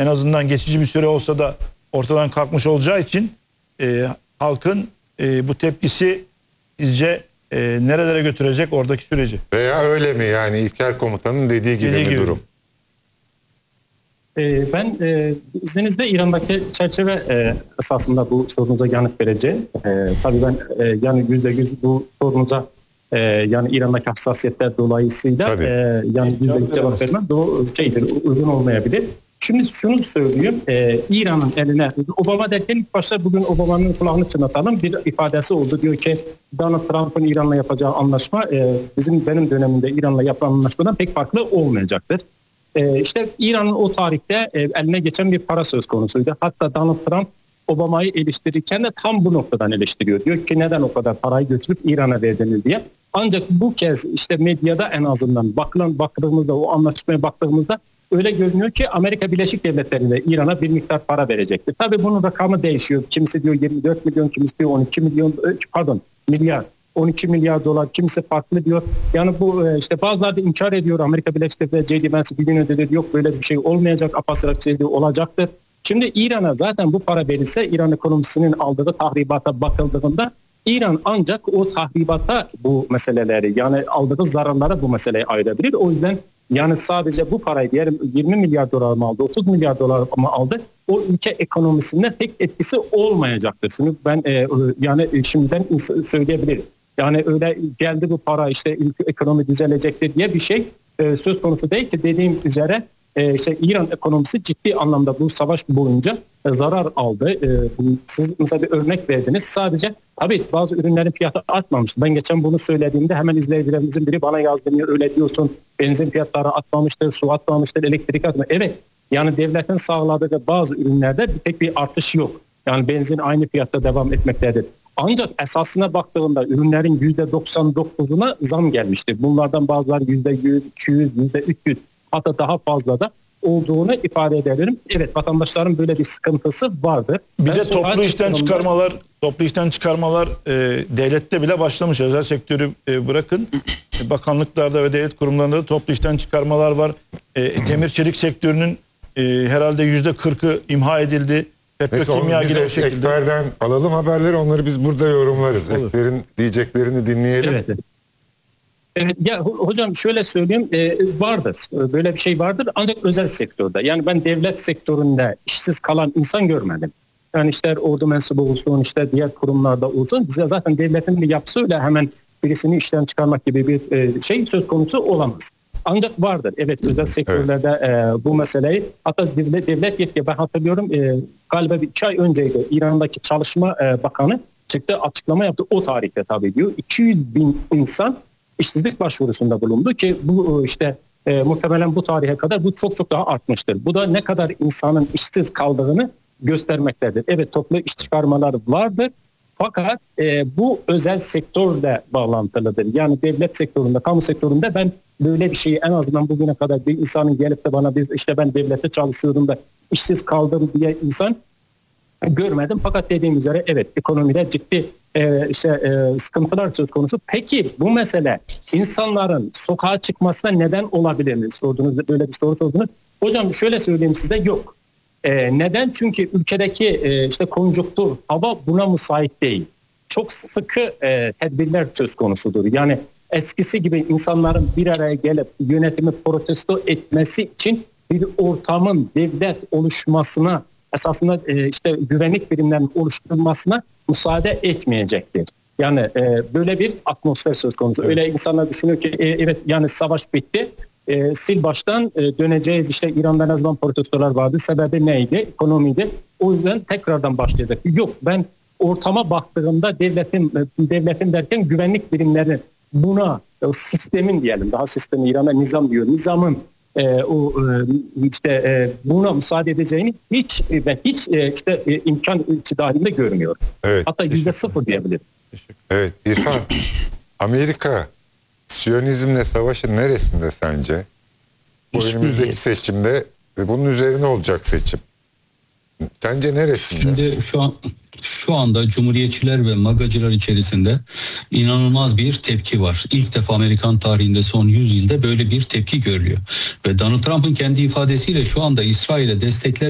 en azından geçici bir süre olsa da ortadan kalkmış olacağı için halkın bu tepkisi sizce nerelere götürecek oradaki süreci? Veya öyle mi yani İlker Komutan'ın dediği gibi mi durum? Ben izninizle İran'daki çerçeve esasında bu sorunuza yanıt vereceğim. Tabii ben yani %100 bu sorunuza yani İran'daki hassasiyetler dolayısıyla yani %100 cevap vermem uygun olmayabilir. Şimdi şunu söyleyeyim, İran'ın eline Obama derken ilk başta bugün Obama'nın kulağını çınlatalım bir ifadesi oldu. Diyor ki Donald Trump'ın İran'la yapacağı anlaşma benim dönemimde İran'la yapılan anlaşmadan pek farklı olmayacaktır. İşte İran'ın o tarihte eline geçen bir para söz konusuydu. Hatta Donald Trump Obama'yı eleştirirken de tam bu noktadan eleştiriyor. Diyor ki neden o kadar parayı götürüp İran'a verdiniz diye. Ancak bu kez işte medyada en azından baktığımızda o anlaşmaya baktığımızda öyle görünüyor ki Amerika Birleşik Devletleri de İran'a bir miktar para verecektir. Tabii bunun rakamı değişiyor. Kimisi diyor 24 milyon, kimisi diyor 12 milyar. 12 milyar dolar, kimisi farklı diyor. Yani bu işte bazıları da inkar ediyor. Amerika Birleşik Devletleri J.D. Vance bir gün önce dedi yok böyle bir şey olmayacak. Apaçık şey olacaktır. Şimdi İran'a zaten bu para verilse İran ekonomisinin aldığı tahribata bakıldığında İran ancak o tahribata bu meseleleri yani aldığı zararlara bu meseleyi ayırabilir. O yüzden yani sadece bu parayı diyelim 20 milyar dolar mı aldı, 30 milyar dolar mı aldı? O ülke ekonomisinde pek etkisi olmayacaktır. Şunu ben yani şimdiden söyleyebilirim. Yani öyle geldi bu para işte ülke ekonomi düzelecektir diye bir şey söz konusu değil ki dediğim üzere işte İran ekonomisi ciddi anlamda bu savaş boyunca zarar aldı. Siz mesela bir örnek verdiniz. Sadece tabii bazı ürünlerin fiyatı artmamıştı. Ben geçen bunu söylediğimde hemen izleyicilerimizin biri bana yazdı. Öyle diyorsun benzin fiyatları artmamıştır, su artmamıştır, elektrik artmamıştır. Evet yani devletin sağladığı bazı ürünlerde pek bir artış yok. Yani benzin aynı fiyatta devam etmektedir. Ancak esasına baktığında ürünlerin %99'una zam gelmiştir. Bunlardan bazıları %100, %200, %300 hatta daha fazla da olduğunu ifade ederim. Evet vatandaşların böyle bir sıkıntısı vardır. Bir de toplu işten çıkarmalar devlette bile başlamış. Özel sektörü bırakın. Bakanlıklarda ve devlet kurumlarında da toplu işten çıkarmalar var. Demir çelik sektörünün herhalde %40'ı imha edildi. Petrokimya gibi şekilde. Ekber'den alalım haberleri onları biz burada yorumlarız. Ekber'in diyeceklerini dinleyelim. Evet. Evet ya hocam şöyle söyleyeyim vardır böyle bir şey vardır ancak özel sektörde yani ben devlet sektöründe işsiz kalan insan görmedim. Yani işte ordu mensubu olsun işte diğer kurumlarda olsun bize zaten devletin bir yapısı öyle hemen birisini işten çıkarmak gibi bir şey söz konusu olamaz. Ancak vardır evet özel sektörlerde bu meseleyi hatta devlet yetki ben hatırlıyorum galiba 2 ay önceydi İran'daki Çalışma Bakanı çıktı açıklama yaptı o tarihte tabii diyor 200 bin insan işsizlik başvurusunda bulundu ki bu işte muhtemelen bu tarihe kadar bu çok daha artmıştır. Bu da ne kadar insanın işsiz kaldığını göstermektedir. Evet toplu iş çıkarmalar vardır fakat bu özel sektörle bağlantılıdır. Yani devlet sektöründe, kamu sektöründe ben böyle bir şeyi en azından bugüne kadar bir insanın gelip de bana işte ben devlette çalışıyorum da işsiz kaldım diye insan görmedim. Fakat dediğim üzere evet ekonomide ciddi sıkıntılar söz konusu. Peki bu mesele insanların sokağa çıkmasına neden olabilir mi? Sordunuz böyle bir soru sordunuz. Hocam şöyle söyleyeyim size yok. Neden? Çünkü ülkedeki işte konjonktür hava buna müsait değil. Çok sıkı tedbirler söz konusudur. Yani eskisi gibi insanların bir araya gelip yönetimi protesto etmesi için bir ortamın devlet oluşmasına esasında işte güvenlik birimlerinin oluşturulmasına müsaade etmeyecektir. Yani böyle bir atmosfer söz konusu. Öyle insanlar düşünüyor ki evet yani savaş bitti. Sil baştan döneceğiz işte İran'da ne zaman protestolar vardı. Sebebi neydi? Ekonomiydi. O yüzden tekrardan başlayacak. Yok ben ortama baktığımda devletin derken güvenlik birimleri buna sistemin diyelim daha sistemi İran'a nizam diyor. Nizamın buna müsaade edeceğini hiç imkan dahilinde görmüyor. Evet, hatta %0 diyebilirim. Evet İrfan, Amerika Siyonizmle savaşın neresinde sence? Bu önümüzdeki seçimde bunun üzerine olacak seçim. Sence neresinde? Şimdi şu anda Cumhuriyetçiler ve MAGA'cılar içerisinde inanılmaz bir tepki var. İlk defa Amerikan tarihinde son 100 yılda böyle bir tepki görülüyor. Ve Donald Trump'ın kendi ifadesiyle şu anda İsrail'e destekler